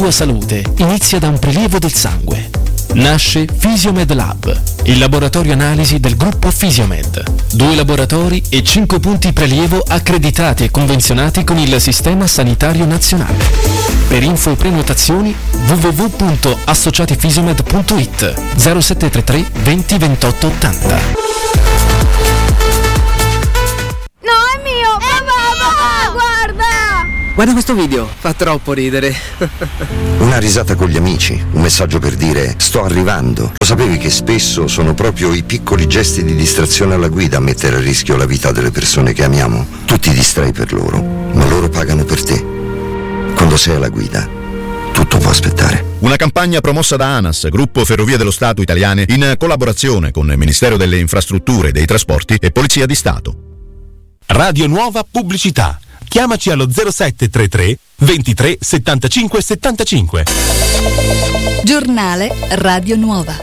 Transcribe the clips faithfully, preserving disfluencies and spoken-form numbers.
tua salute inizia da un prelievo del sangue. Nasce Fisiomed Lab, il laboratorio analisi del gruppo Fisiomed. Due laboratori e cinque punti prelievo accreditati e convenzionati con il Sistema Sanitario Nazionale. Per info e prenotazioni w w w punto associatifisiomed punto i t zero sette tre tre venti ventotto ottanta. No, è mio! Papà, papà, guarda! Guarda questo video, fa troppo ridere. Una risata con gli amici, un messaggio per dire sto arrivando. Lo sapevi che spesso sono proprio i piccoli gesti di distrazione alla guida a mettere a rischio la vita delle persone che amiamo? Tu ti distrai per loro, ma loro pagano per te. Quando sei alla guida, tutto può aspettare. Una campagna promossa da ANAS, Gruppo Ferrovie dello Stato Italiane, in collaborazione con il Ministero delle Infrastrutture e dei Trasporti e Polizia di Stato. Radio Nuova Pubblicità. Chiamaci allo zero sette tre tre ventitré settantacinque settantacinque. Giornale Radio Nuova.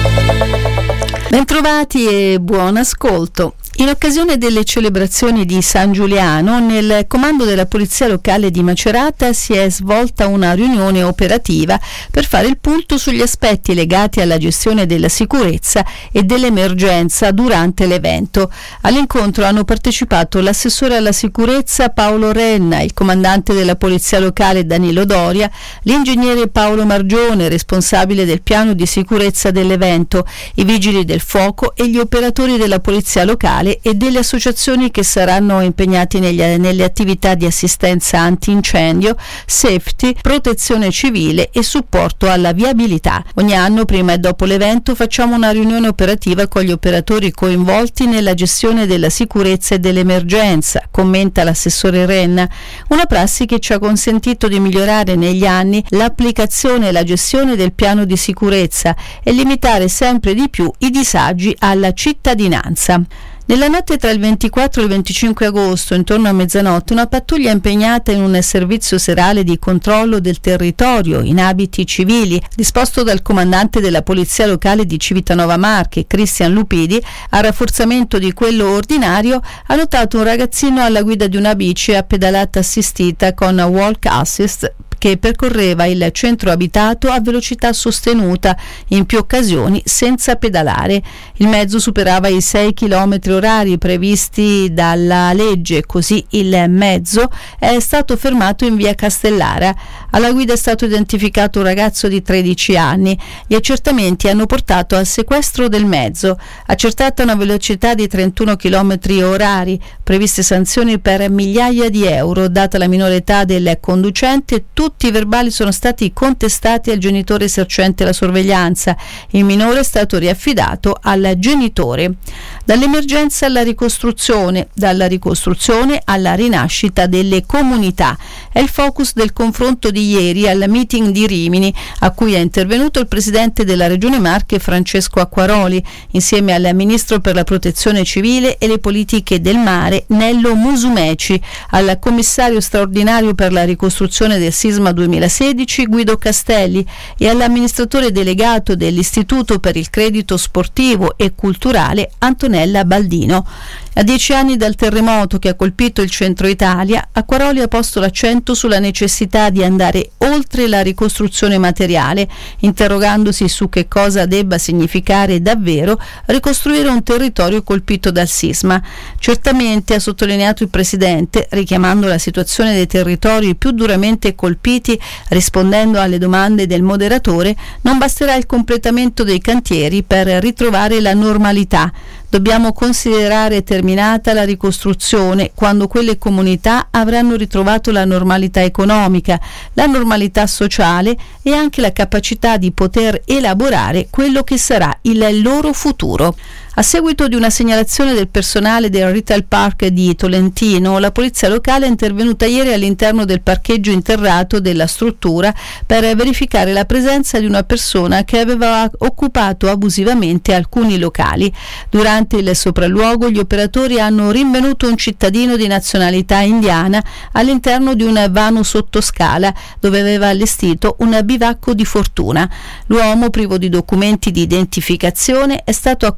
Bentrovati e buon ascolto. In occasione delle celebrazioni di San Giuliano, nel comando della Polizia Locale di Macerata si è svolta una riunione operativa per fare il punto sugli aspetti legati alla gestione della sicurezza e dell'emergenza durante l'evento. All'incontro hanno partecipato l'assessore alla sicurezza Paolo Renna, il comandante della Polizia Locale Danilo Doria, l'ingegnere Paolo Margione, responsabile del piano di sicurezza dell'evento, i vigili del fuoco e gli operatori della Polizia Locale e delle associazioni che saranno impegnati negli, nelle attività di assistenza antincendio, safety, protezione civile e supporto alla viabilità. Ogni anno, prima e dopo l'evento, facciamo una riunione operativa con gli operatori coinvolti nella gestione della sicurezza e dell'emergenza, commenta l'assessore Renna, una prassi che ci ha consentito di migliorare negli anni l'applicazione e la gestione del piano di sicurezza e limitare sempre di più i disagi alla cittadinanza. Nella notte tra il ventiquattro e il venticinque agosto, intorno a mezzanotte, una pattuglia impegnata in un servizio serale di controllo del territorio in abiti civili, disposto dal comandante della Polizia Locale di Civitanova Marche, Cristian Lupidi, a rafforzamento di quello ordinario, ha notato un ragazzino alla guida di una bici a pedalata assistita con walk assist che percorreva il centro abitato a velocità sostenuta, in più occasioni senza pedalare. Il mezzo superava i sei chilometri orari previsti dalla legge, così il mezzo è stato fermato in via Castellara. Alla guida è stato identificato un ragazzo di tredici anni. Gli accertamenti hanno portato al sequestro del mezzo. Accertata una velocità di trentuno chilometri orari, previste sanzioni per migliaia di euro. Data la minore età del conducente, tutti i verbali sono stati contestati al genitore esercente la sorveglianza. Il minore è stato riaffidato al genitore. Dall'emergenza alla ricostruzione, dalla ricostruzione alla rinascita delle comunità. È il focus del confronto di ieri al meeting di Rimini, a cui è intervenuto il presidente della Regione Marche Francesco Acquaroli, insieme al ministro per la protezione civile e le politiche del mare Nello Musumeci, al commissario straordinario per la ricostruzione del sisma duemilasedici Guido Castelli e all'amministratore delegato dell'Istituto per il Credito Sportivo e Culturale Antonella Baldino. A dieci anni dal terremoto che ha colpito il centro Italia, Acquaroli ha posto l'accento sulla necessità di andare oltre la ricostruzione materiale, interrogandosi su che cosa debba significare davvero ricostruire un territorio colpito dal sisma. Certamente, ha sottolineato il Presidente, richiamando la situazione dei territori più duramente colpiti, rispondendo alle domande del moderatore, non basterà il completamento dei cantieri per ritrovare la normalità. Dobbiamo considerare terminata la ricostruzione quando quelle comunità avranno ritrovato la normalità economica, la normalità sociale e anche la capacità di poter elaborare quello che sarà il loro futuro. A seguito di una segnalazione del personale del Retail Park di Tolentino, la polizia locale è intervenuta ieri all'interno del parcheggio interrato della struttura per verificare la presenza di una persona che aveva occupato abusivamente alcuni locali. Durante il sopralluogo, gli operatori hanno rinvenuto un cittadino di nazionalità indiana all'interno di un vano sottoscala dove aveva allestito un bivacco di fortuna. L'uomo, privo di documenti di identificazione, è stato accompagnato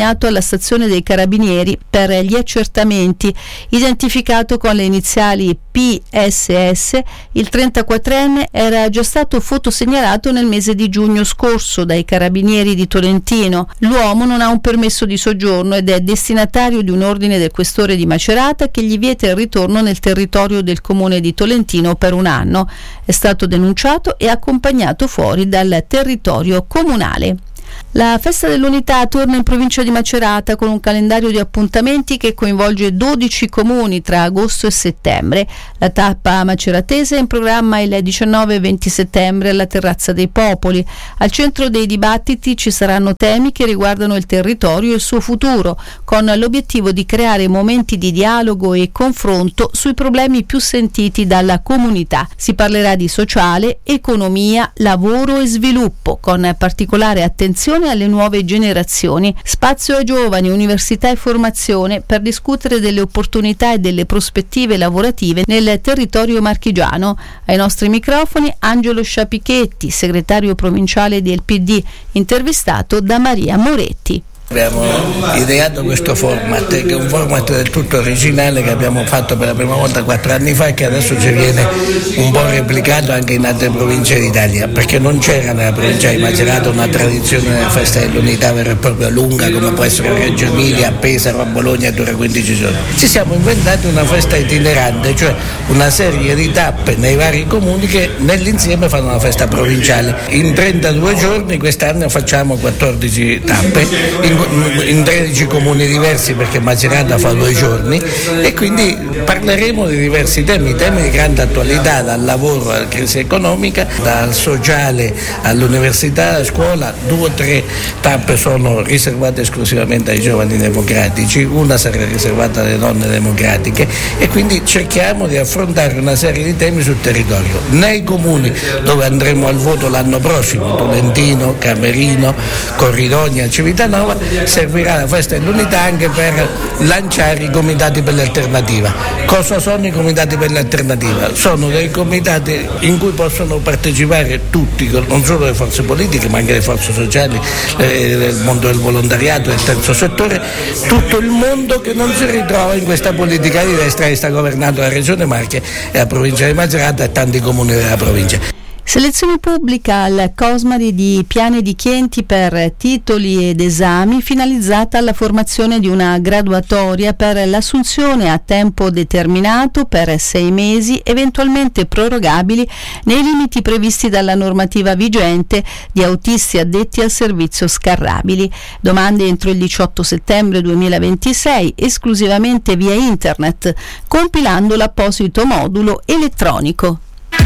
accompagnato alla stazione dei Carabinieri per gli accertamenti. Identificato con le iniziali P S S, il trentaquattrenne era già stato fotosegnalato nel mese di giugno scorso dai Carabinieri di Tolentino. L'uomo non ha un permesso di soggiorno ed è destinatario di un ordine del questore di Macerata che gli vieta il ritorno nel territorio del comune di Tolentino per un anno. È stato denunciato e accompagnato fuori dal territorio comunale. La Festa dell'Unità torna in provincia di Macerata con un calendario di appuntamenti che coinvolge dodici comuni tra agosto e settembre. La tappa maceratese è in programma il diciannove e venti settembre alla Terrazza dei Popoli. Al centro dei dibattiti ci saranno temi che riguardano il territorio e il suo futuro, con l'obiettivo di creare momenti di dialogo e confronto sui problemi più sentiti dalla comunità. Si parlerà di sociale, economia, lavoro e sviluppo, con particolare attenzione alle nuove generazioni. Spazio ai giovani, università e formazione per discutere delle opportunità e delle prospettive lavorative nel territorio marchigiano. Ai nostri microfoni Angelo Sciapichetti, segretario provinciale del P D, intervistato da Maria Moretti. Abbiamo ideato questo format, che è un format del tutto originale che abbiamo fatto per la prima volta quattro anni fa e che adesso ci viene un po' replicato anche in altre province d'Italia, perché non c'era nella provincia di Macerata una tradizione della festa dell'unità vera e propria lunga come può essere a Reggio Emilia, a Pesaro, a Bologna, dura quindici giorni. Ci siamo inventati una festa itinerante, cioè una serie di tappe nei vari comuni che nell'insieme fanno una festa provinciale. In trentadue giorni quest'anno facciamo quattordici tappe in in tredici comuni diversi, perché Macerata fa due giorni, e quindi parleremo di diversi temi, temi di grande attualità, dal lavoro alla crisi economica, dal sociale all'università, alla scuola. Due o tre tappe sono riservate esclusivamente ai giovani democratici, una sarà riservata alle donne democratiche, e quindi cerchiamo di affrontare una serie di temi sul territorio. Nei comuni dove andremo al voto l'anno prossimo, Tolentino, Camerino, Corridonia, Civitanova, servirà la festa dell'unità anche per lanciare i comitati per l'alternativa. Cosa sono i comitati per l'alternativa? Sono dei comitati in cui possono partecipare tutti, non solo le forze politiche ma anche le forze sociali, eh, il mondo del volontariato, il terzo settore, tutto il mondo che non si ritrova in questa politica di destra che sta governando la Regione Marche e la provincia di Macerata e tanti comuni della provincia. Selezione pubblica al Cosmari di Piane di Chienti per titoli ed esami, finalizzata alla formazione di una graduatoria per l'assunzione a tempo determinato per sei mesi, eventualmente prorogabili nei limiti previsti dalla normativa vigente, di autisti addetti al servizio scarrabili. Domande entro il diciotto settembre duemilaventisei, esclusivamente via internet, compilando l'apposito modulo elettronico.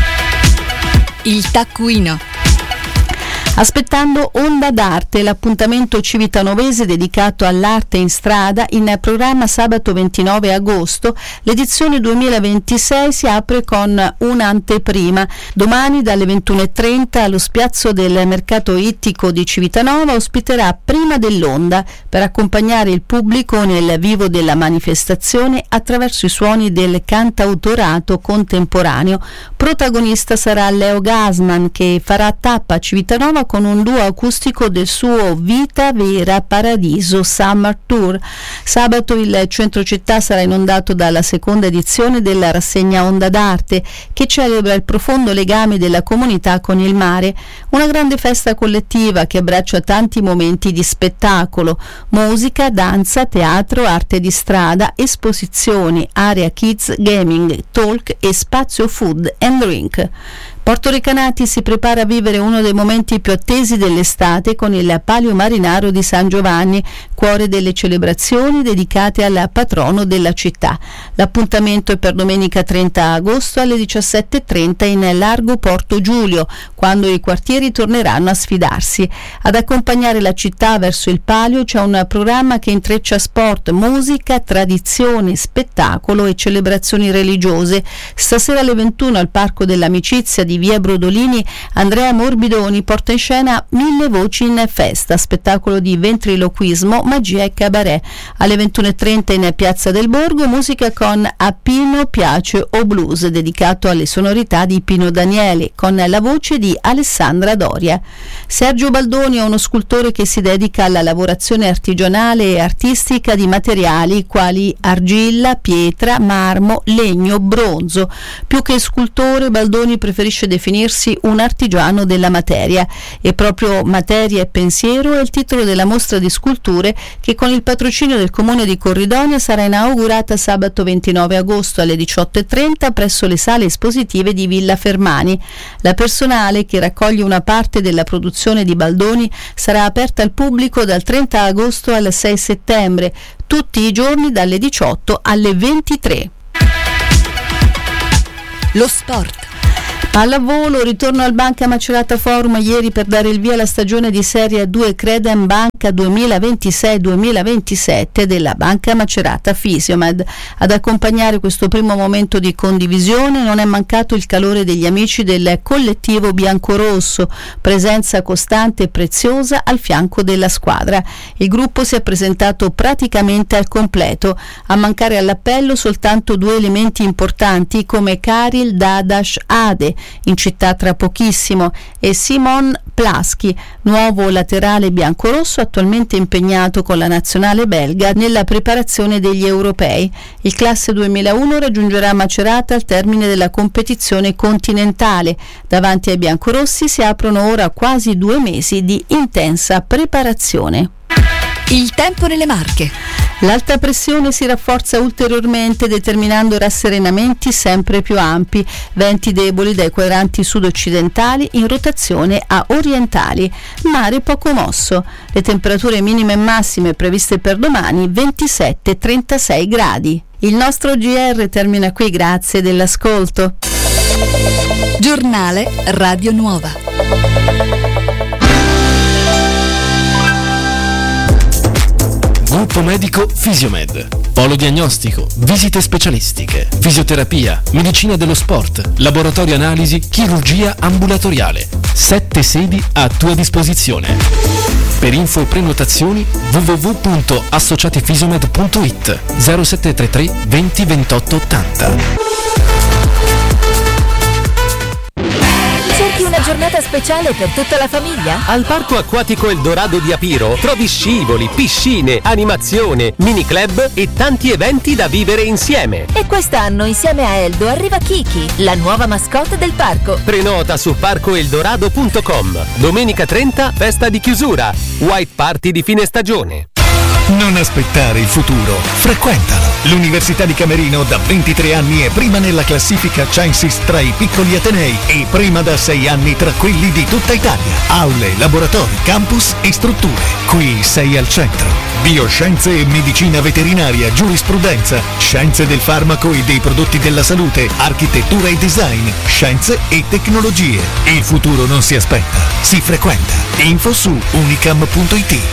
Il taccuino. Aspettando Onda d'Arte, l'appuntamento civitanovese dedicato all'arte in strada, in programma sabato ventinove agosto. L'edizione duemilaventisei si apre con un'anteprima. Domani dalle ventuno e trenta allo spiazzo del mercato ittico di Civitanova ospiterà Prima dell'Onda per accompagnare il pubblico nel vivo della manifestazione attraverso i suoni del cantautorato contemporaneo. Protagonista sarà Leo Gasman, che farà tappa a Civitanova con un duo acustico del suo Vita Vera Paradiso Summer Tour. Sabato il centro città sarà inondato dalla seconda edizione della rassegna Onda d'Arte, che celebra il profondo legame della comunità con il mare. Una grande festa collettiva che abbraccia tanti momenti di spettacolo: musica, danza, teatro, arte di strada, esposizioni, area kids, gaming, talk e spazio food and drink. Porto Recanati si prepara a vivere uno dei momenti più attesi dell'estate con il Palio Marinaro di San Giovanni, cuore delle celebrazioni dedicate al patrono della città. L'appuntamento è per domenica trenta agosto alle diciassette e trenta in Largo Porto Giulio, quando i quartieri torneranno a sfidarsi. Ad accompagnare la città verso il Palio c'è un programma che intreccia sport, musica, tradizione, spettacolo e celebrazioni religiose. Stasera alle ventuno al Parco dell'Amicizia di di via Brodolini, Andrea Morbidoni porta in scena Mille voci in festa, spettacolo di ventriloquismo, magia e cabaret. Alle ventuno e trenta in piazza del Borgo, musica con A Pino piace o blues, dedicato alle sonorità di Pino Danieli, con la voce di Alessandra Doria. Sergio Baldoni è uno scultore che si dedica alla lavorazione artigianale e artistica di materiali quali argilla, pietra, marmo, legno, bronzo. Più che scultore, Baldoni preferisce definirsi un artigiano della materia, e proprio Materia e pensiero è il titolo della mostra di sculture che, con il patrocinio del Comune di Corridonia, sarà inaugurata sabato ventinove agosto alle diciotto e trenta presso le sale espositive di Villa Fermani. La personale, che raccoglie una parte della produzione di Baldoni, sarà aperta al pubblico dal trenta agosto al sei settembre, tutti i giorni dalle diciotto alle ventitré. Lo sport. Pallavolo, ritorno al Banca Macerata Forum ieri per dare il via alla stagione di Serie A due Credem Banca duemilaventisei duemilaventisette della Banca Macerata Fisiomed. Ad accompagnare questo primo momento di condivisione non è mancato il calore degli amici del collettivo biancorosso, presenza costante e preziosa al fianco della squadra. Il gruppo si è presentato praticamente al completo, a mancare all'appello soltanto due elementi importanti come Karil Dadash Ade, in città tra pochissimo, e Simon Plaschi, nuovo laterale biancorosso attualmente impegnato con la nazionale belga nella preparazione degli europei. Il classe duemilauno raggiungerà Macerata al termine della competizione continentale. Davanti ai biancorossi si aprono ora quasi due mesi di intensa preparazione. Il tempo nelle Marche. L'alta pressione si rafforza ulteriormente, determinando rasserenamenti sempre più ampi, venti deboli dai quadranti sud-occidentali in rotazione a orientali, mare poco mosso. Le temperature minime e massime previste per domani ventisette trentasei gradi. Il nostro G R termina qui, grazie dell'ascolto. Giornale Radio Nuova. Gruppo medico Fisiomed. Polo diagnostico, visite specialistiche, fisioterapia, medicina dello sport, laboratorio analisi, chirurgia ambulatoriale. Sette sedi a tua disposizione. Per info e prenotazioni w w w punto associatifisiomed punto i t zero sette tre tre venti ventotto ottanta. Cerchi una giornata speciale per tutta la famiglia? Al Parco Acquatico Eldorado di Apiro trovi scivoli, piscine, animazione, mini club e tanti eventi da vivere insieme. E quest'anno insieme a Eldo arriva Kiki, la nuova mascotte del parco. Prenota su parco eldorado punto com. Domenica trenta, festa di chiusura. White Party di fine stagione. Non aspettare il futuro, frequentalo. L'Università di Camerino da ventitré anni è prima nella classifica Censis tra i piccoli atenei e prima da sei anni tra quelli di tutta Italia. Aule, laboratori, campus e strutture. Qui sei al centro. Bioscienze e medicina veterinaria, giurisprudenza, scienze del farmaco e dei prodotti della salute, architettura e design, scienze e tecnologie. Il futuro non si aspetta, si frequenta. Info su unicam punto i t.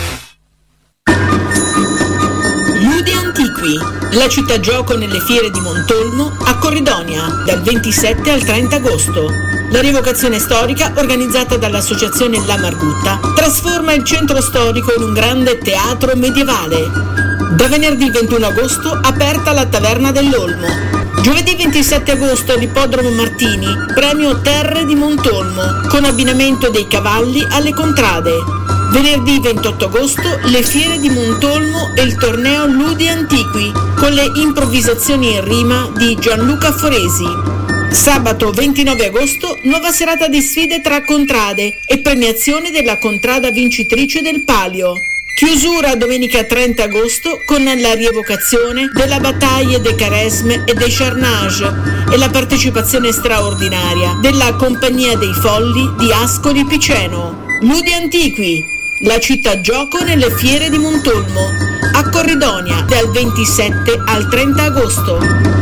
Ludi Antiqui, la città gioco nelle fiere di Montolmo a Corridonia dal ventisette al trenta agosto. La rievocazione storica organizzata dall'associazione La Margutta trasforma il centro storico in un grande teatro medievale. Da venerdì ventuno agosto aperta la Taverna dell'Olmo. Giovedì ventisette agosto all'Ippodromo Martini, premio Terre di Montolmo, con abbinamento dei cavalli alle contrade. Venerdì ventotto agosto le fiere di Montolmo e il torneo Ludi Antiqui con le improvvisazioni in rima di Gianluca Foresi. Sabato ventinove agosto nuova serata di sfide tra contrade e premiazione della contrada vincitrice del palio. Chiusura domenica trenta agosto con la rievocazione della battaglia dei Caresme e dei Charnage e la partecipazione straordinaria della Compagnia dei Folli di Ascoli Piceno. Ludi Antiqui, la città gioco nelle fiere di Montolmo, a Corridonia dal ventisette al trenta agosto.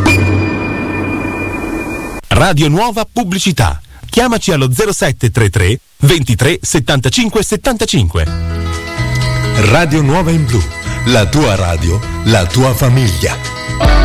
Radio Nuova Pubblicità. Chiamaci allo zero sette tre tre ventitré settantacinque settantacinque. Radio Nuova in Blu, la tua radio, la tua famiglia.